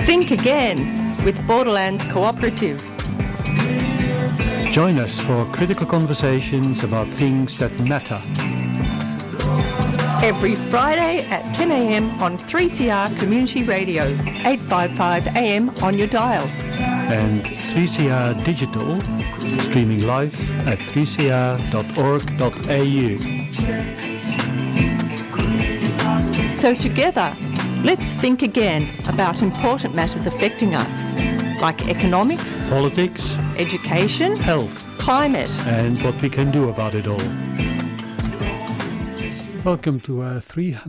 Think Again with Borderlands Cooperative. Join us for critical conversations about things that matter. Every Friday at 10 a.m. on 3CR Community Radio, 855 AM on your dial. And 3CR Digital, streaming live at 3cr.org.au. So together, let's think again about important matters affecting us, like economics, Politics, education, health, climate, and what we can do about it all. Welcome to our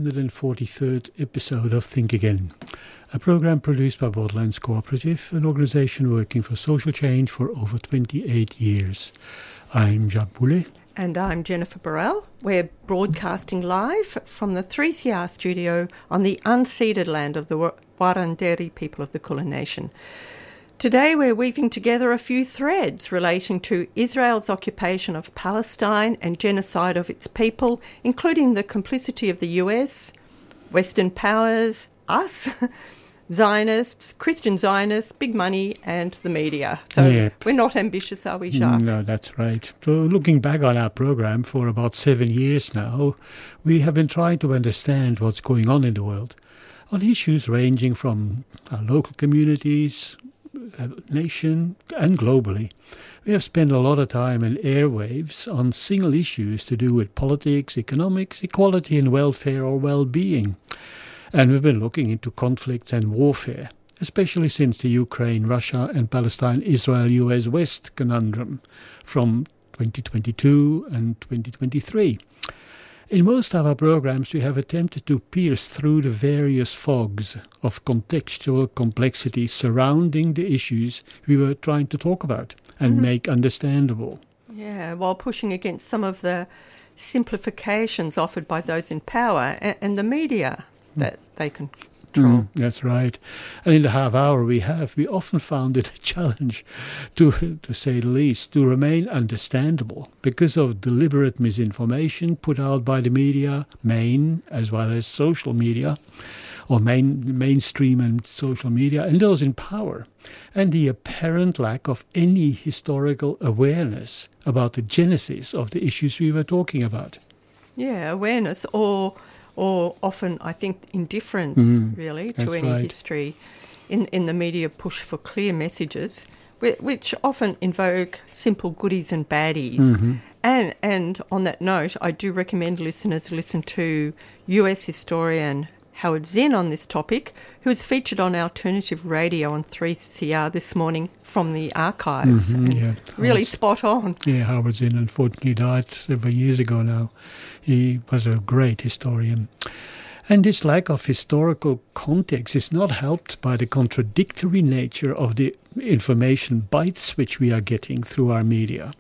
343rd episode of Think Again, a program produced by Borderlands Cooperative, an organisation working for social change for over 28 years. I'm Jacques Boulet. And I'm Jennifer Burrell. We're broadcasting live from the 3CR studio on the unceded land of the Wurundjeri people of the Kulin Nation. Today we're weaving together a few threads relating to Israel's occupation of Palestine and genocide of its people, including the complicity of the US, Western powers, us, Zionists, Christian Zionists, big money, and the media. So We're not ambitious, are we, Jacques? No, that's right. So looking back on our program for about 7 years now, we have been trying to understand what's going on in the world on issues ranging from our local communities, nation, and globally. We have spent a lot of time in airwaves on single issues to do with politics, economics, equality and welfare or well-being. And we've been looking into conflicts and warfare, especially since the Ukraine, Russia and Palestine, Israel, US West conundrum from 2022 and 2023. In most of our programs, we have attempted to pierce through the various fogs of contextual complexity surrounding the issues we were trying to talk about and make understandable. Yeah, while pushing against some of the simplifications offered by those in power and the media that they control. That's right. And in the half hour we often found it a challenge, to say the least, to remain understandable because of deliberate misinformation put out by the media, main as well as social media, or mainstream and social media, and those in power, and the apparent lack of any historical awareness about the genesis of the issues we were talking about. Yeah, awareness or often, I think, indifference, really, to any history in the media push for clear messages, which often invoke simple goodies and baddies. And on that note, I do recommend listeners listen to US historian Howard Zinn on this topic, who was featured on Alternative Radio on 3CR this morning from the archives. Really spot on. Yeah, Howard Zinn unfortunately died several years ago now. He was a great historian. And this lack of historical context is not helped by the contradictory nature of the information bites which we are getting through our media.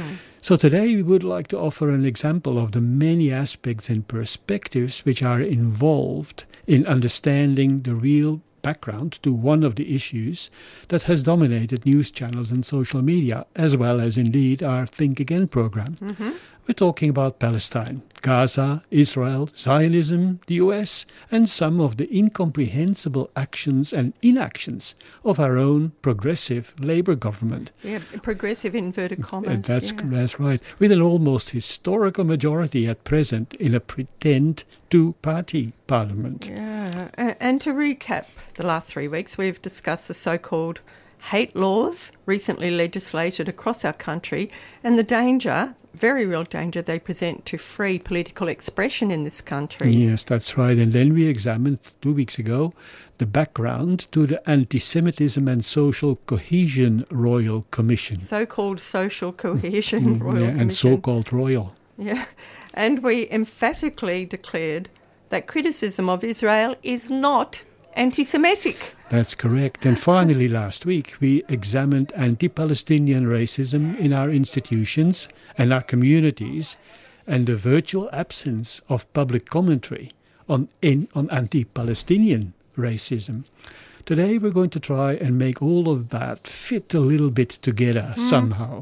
So today we would like to offer an example of the many aspects and perspectives which are involved in understanding the real background to one of the issues that has dominated news channels and social media, as well as indeed our Think Again program. We're talking about Palestine, Gaza, Israel, Zionism, the US, and some of the incomprehensible actions and inactions of our own progressive Labour government. Yeah, progressive inverted commas. That's right. With an almost historical majority at present in a pretend two-party parliament. Yeah, and to recap the last 3 weeks, we've discussed the so-called hate laws recently legislated across our country and the danger, very real danger, they present to free political expression in this country. Yes, that's right. And then we examined 2 weeks ago the background to the Anti-Semitism and Social Cohesion Royal Commission. So-called Social Cohesion Royal Commission. And so-called Royal. Yeah, and we emphatically declared that criticism of Israel is not anti-Semitic. That's correct. And finally, last week, we examined anti-Palestinian racism in our institutions and our communities and the virtual absence of public commentary on anti-Palestinian racism. Today, we're going to try and make all of that fit a little bit together somehow.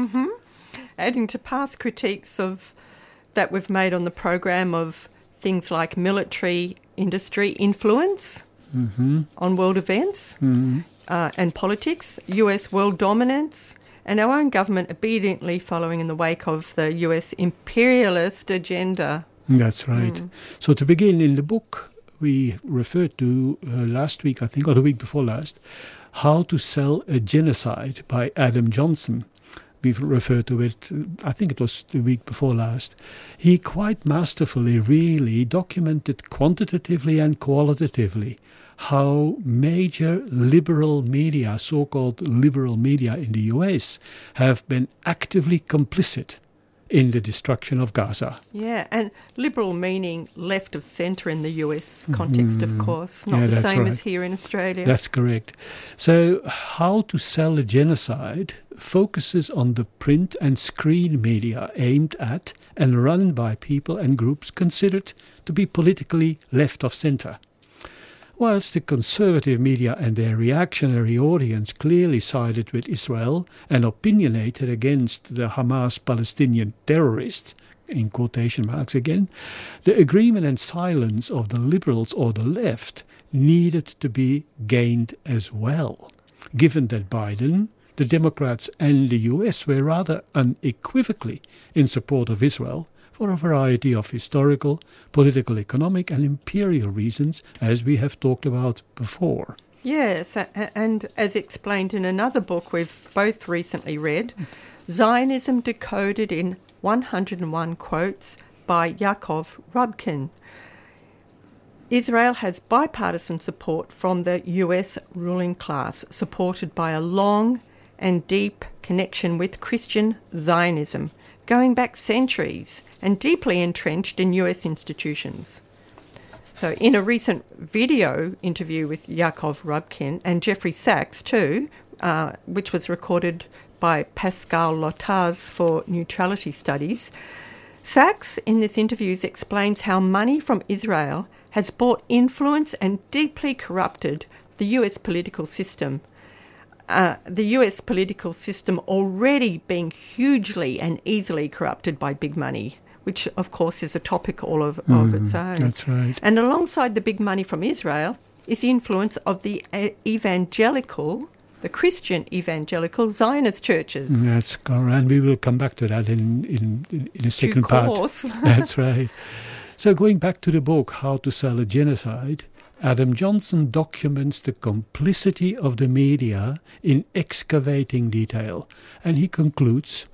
Adding to past critiques that we've made on the program of things like military industry influence on world events and politics, US world dominance, and our own government obediently following in the wake of the US imperialist agenda. That's right. So to begin, in the book, we referred to last week, I think, or the week before last, How to Sell a Genocide by Adam Johnson. We've referred to it, I think it was the week before last. He quite masterfully really documented quantitatively and qualitatively how major liberal media, so-called liberal media in the US, have been actively complicit in the destruction of Gaza. Yeah, and liberal meaning left of centre in the US context, of course, not the same as here in Australia. That's correct. So How to Sell a Genocide focuses on the print and screen media aimed at and run by people and groups considered to be politically left of centre. Whilst the conservative media and their reactionary audience clearly sided with Israel and opinionated against the Hamas Palestinian terrorists, in quotation marks again, the agreement and silence of the liberals or the left needed to be gained as well, given that Biden, the Democrats and the US were rather unequivocally in support of Israel for a variety of historical, political, economic and imperial reasons, as we have talked about before. Yes, and as explained in another book we've both recently read, Zionism Decoded in 101 Quotes by Yaakov Rubkin. Israel has bipartisan support from the US ruling class, supported by a long and deep connection with Christian Zionism, going back centuries and deeply entrenched in US institutions. So in a recent video interview with Yaakov Rubkin and Jeffrey Sachs too, which was recorded by Pascal Lotaz for Neutrality Studies, Sachs in this interview explains how money from Israel has bought influence and deeply corrupted the US political system. The US political system already being hugely and easily corrupted by big money, which of course is a topic all of its own. That's right. And alongside the big money from Israel is the influence of the Christian evangelical Zionist churches. That's correct, and we will come back to that in a second part. That's right. So going back to the book, How to Sell a Genocide, Adam Johnson documents the complicity of the media in excavating detail. And he concludes,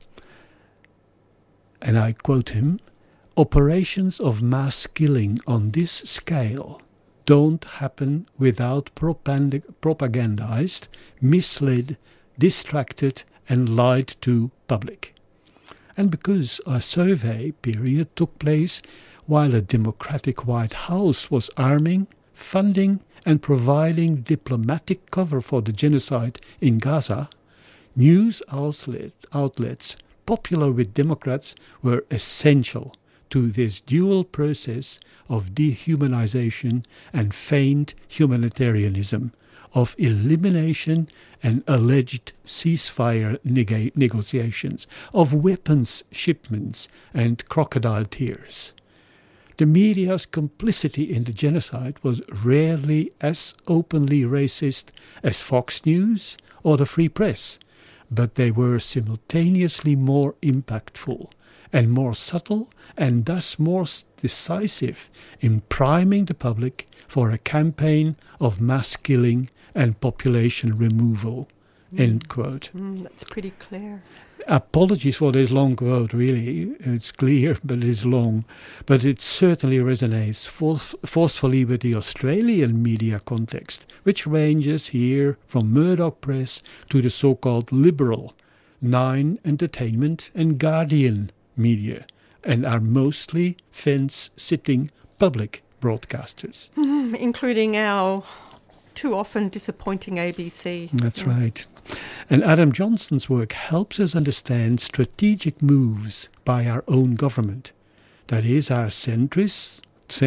and I quote him, "Operations of mass killing on this scale don't happen without propagandized, misled, distracted and lied to public." And because a survey period took place while a Democratic White House was arming, funding and providing diplomatic cover for the genocide in Gaza, news outlets popular with Democrats were essential to this dual process of dehumanization and feigned humanitarianism, of elimination and alleged ceasefire negotiations, of weapons shipments and crocodile tears. The media's complicity in the genocide was rarely as openly racist as Fox News or the Free Press, but they were simultaneously more impactful and more subtle and thus more decisive in priming the public for a campaign of mass killing and population removal. End quote. That's pretty clear. Apologies for this long quote, really. It's clear, but it is long. But it certainly resonates forcefully with the Australian media context, which ranges here from Murdoch Press to the so-called liberal Nine Entertainment and Guardian media, and are mostly fence-sitting public broadcasters. Including our too often disappointing ABC. That's right. And Adam Johnson's work helps us understand strategic moves by our own government. That is, our centrist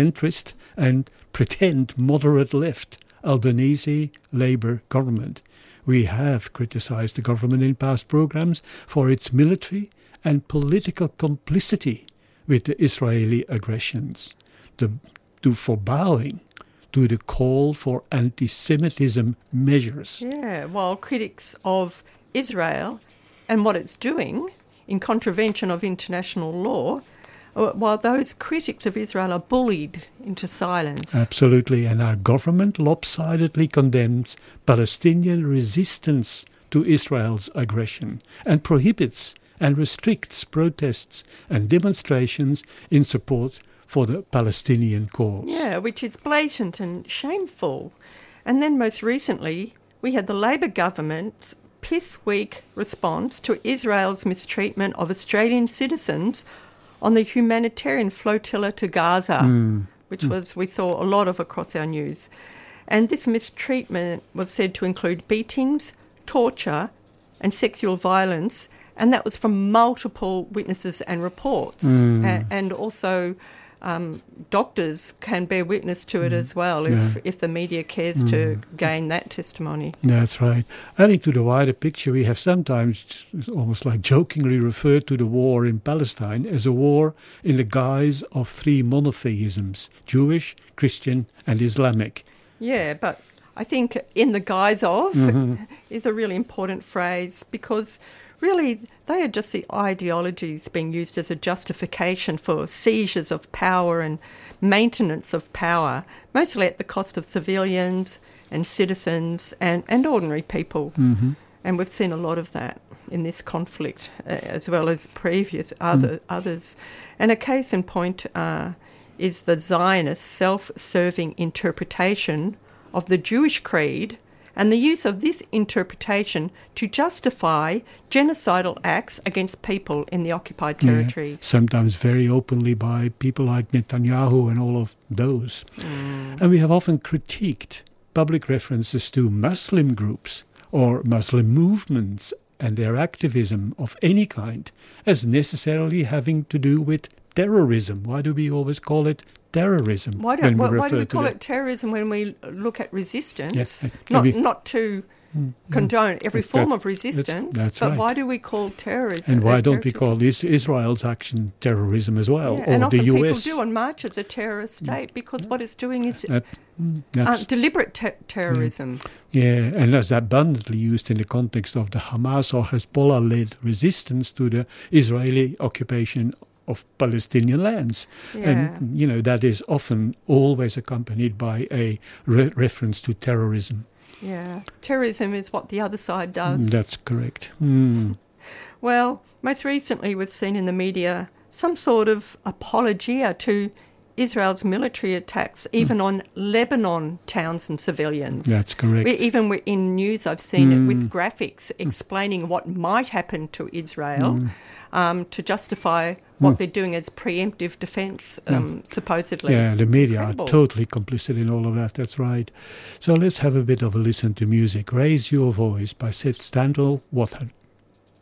and pretend moderate left Albanese Labour government. We have criticised the government in past programmes for its military and political complicity with the Israeli aggressions, for bowing to the call for anti-Semitism measures. Yeah, while critics of Israel and what it's doing in contravention of international law, while those critics of Israel are bullied into silence. Absolutely, and our government lopsidedly condemns Palestinian resistance to Israel's aggression and prohibits and restricts protests and demonstrations in support for the Palestinian cause. Yeah, which is blatant and shameful. And then most recently, we had the Labor government's piss-weak response to Israel's mistreatment of Australian citizens on the humanitarian flotilla to Gaza, which we saw a lot of across our news. And this mistreatment was said to include beatings, torture and sexual violence, and that was from multiple witnesses and reports. And also doctors can bear witness to it as well if the media cares to gain that testimony. That's right. Adding to the wider picture, we have sometimes almost like jokingly referred to the war in Palestine as a war in the guise of three monotheisms: Jewish, Christian and Islamic. Yeah, but I think in the guise of is a really important phrase, because really they are just the ideologies being used as a justification for seizures of power and maintenance of power, mostly at the cost of civilians and citizens and ordinary people. And we've seen a lot of that in this conflict, as well as previous others. And a case in point is the Zionist self-serving interpretation of the Jewish creed and the use of this interpretation to justify genocidal acts against people in the occupied territories. Yeah, sometimes very openly by people like Netanyahu and all of those. And we have often critiqued public references to Muslim groups or Muslim movements and their activism of any kind as necessarily having to do with terrorism. Why do we always call it terrorism? Why do we call it terrorism when we look at resistance? Yes, not to condone every form of resistance, that's but right. why do we call terrorism? And why don't we call Israel's action terrorism as well, and or often the US? People do on marches a terrorist state because what it's doing is That's deliberate terrorism. Yeah, and that's abundantly used in the context of the Hamas or Hezbollah-led resistance to the Israeli occupation of Palestinian lands. Yeah. And, you know, that is often always accompanied by a reference to terrorism. Yeah, terrorism is what the other side does. That's correct. Well, most recently we've seen in the media some sort of apologia to Israel's military attacks, even on Lebanon towns and civilians. That's correct. Even in news I've seen it with graphics explaining what might happen to Israel to justify what they're doing as preemptive defence, supposedly. Yeah, the media Incredible. are totally complicit in all of that, that's right. So let's have a bit of a listen to music. Raise Your Voice by Sid Standall Water.